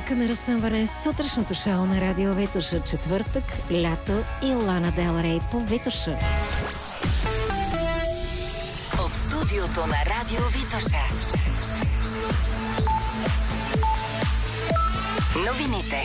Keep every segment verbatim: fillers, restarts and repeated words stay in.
музика на разсъмване с сутрешното шоу на Радио Витоша. Четвъртък, лято и Лана Дел Рей по Витоша. От студиото на Радио Витоша. Новините.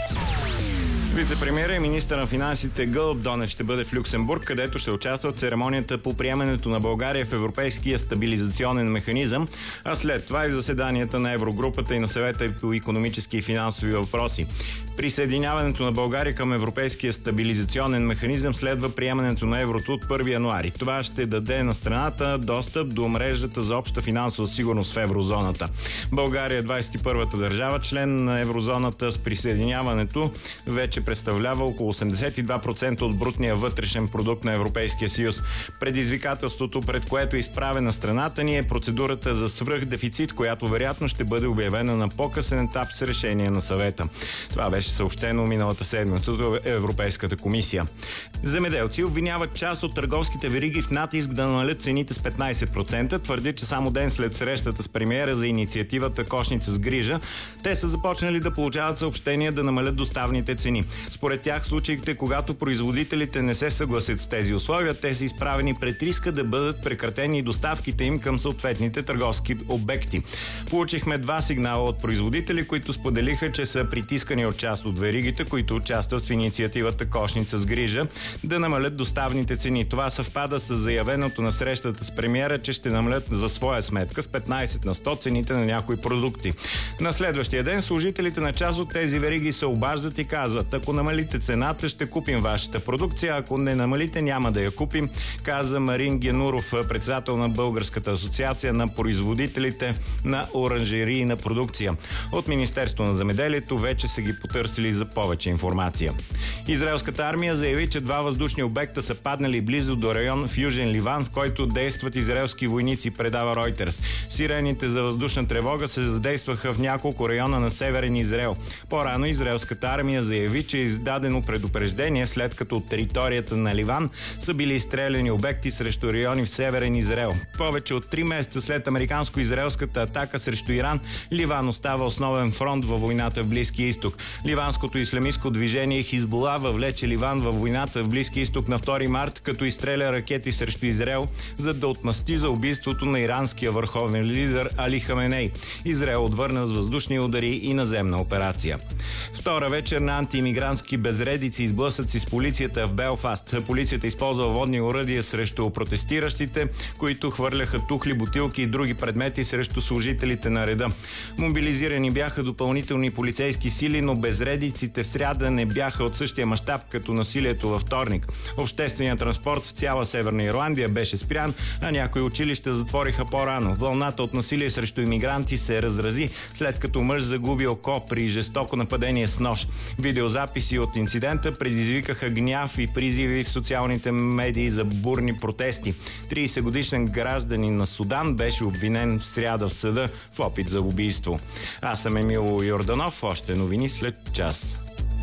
Вице-премиера и министър на финансите Гълъб Донев ще бъде в Люксембург, където ще участва в церемонията по приемането на България в Европейския стабилизационен механизъм, а след това и в заседанията на Еврогрупата и на Съвета по икономически и финансови въпроси. Присъединяването на България към Европейския стабилизационен механизъм следва приемането на еврото от първи януари. Това ще даде на страната достъп до мрежата за обща финансова сигурност в еврозоната. България е двадесет и първата държава, член на еврозоната. С присъединяването вече представлява около осемдесет и два процента от брутния вътрешен продукт на Европейския съюз. Предизвикателството, пред което е изправена страната ни, е процедурата за свръхдефицит, която вероятно ще бъде обявена на по-късен етап с решение на съвета. Това беше съобщено миналата седмица от Европейската комисия. Земеделци обвиняват част от търговските вериги в натиск да намалят цените с петнадесет процента. Твърди, че само ден след срещата с премиера за инициативата Кошница с грижа, те са започнали да получават съобщения да намалят доставните цени. Според тях, в случаите, когато производителите не се съгласят с тези условия, те са изправени пред риска да бъдат прекратени доставките им към съответните търговски обекти. Получихме два сигнала от производители, които споделиха, че са притискани от част от веригите, които участват в инициативата Кошница с грижа, да намалят доставните цени. Това съвпада с заявеното на срещата с премиера, че ще намалят за своя сметка с петнадесет на сто цените на някои продукти. На следващия ден служителите на част от тези вериги се обаждат и казват: ако намалите цената, ще купим вашата продукция, ако не намалите, няма да я купим, каза Марин Генуров, председател на Българската асоциация на производителите на оранжерийна продукция. От Министерство на земеделието вече са ги потърсили за повече информация. Израелската армия заяви, че два въздушни обекта са паднали близо до район в Южен Ливан, в който действат израелски войници, предава Ройтерс. Сирените за въздушна тревога се задействаха в няколко района на северен Израел. По-рано израелската армия заяви, че е издадено предупреждение, след като от територията на Ливан са били изстреляни обекти срещу райони в северен Израел. Повече от три месеца след американско-израелската атака срещу Иран, Ливан остава основен фронт във войната в Близкия изток. Ливанското исламистко движение Хизбула въвлече Ливан във войната в Близкия изток на втори март, като изстреля ракети срещу Израел, за да отмъсти за убийството на иранския върховен лидер Али Хаменей. Израел отвърна с въздушни удари и наземна операция. Втора вечер на антиимигрантски безредици и сблъсъци с полицията в Белфаст. Полицията използва водни оръдия срещу протестиращите, които хвърляха тухли, бутилки и други предмети срещу служителите на реда. Мобилизирани бяха допълнителни полицейски сили, но безредиците в сряда не бяха от същия мащаб като насилието във вторник. Общественият транспорт в цяла Северна Ирландия беше спрян, а някои училища затвориха по-рано. Вълната от насилие срещу имигранти се разрази, след като мъж загуби око при жестоко нападение с нож. Видеозаписи от инцидента предизвикаха гняв и призиви в социалните медии за бурни протести. тридесетгодишен гражданин на Судан беше обвинен в сряда в съда в опит за убийство. Аз съм Емил Йорданов. Още новини след час.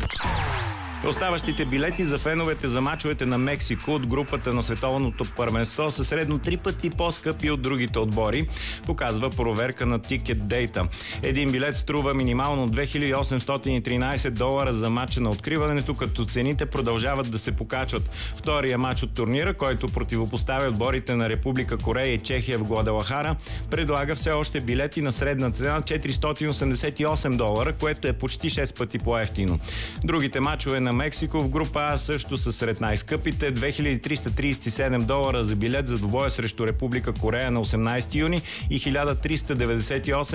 Оставащите билети за феновете за мачовете на Мексико от групата на световното първенство са средно три пъти по-скъпи от другите отбори, показва проверка на Ticket Data. Един билет струва минимално две хиляди осемстотин и тринадесет долара за мача на откриването, като цените продължават да се покачват. Втория мач от турнира, който противопоставя отборите на Република Корея и Чехия в Гвадалахара, предлага все още билети на средна цена четиристотин осемдесет и осем долара, което е почти шест пъти по-евтино. Другите мачове на Мексико в група А също са сред най-скъпите. две хиляди триста тридесет и седем долара за билет за двубоя срещу Република Корея на осемнадесети юни и хиляда триста деветдесет и осем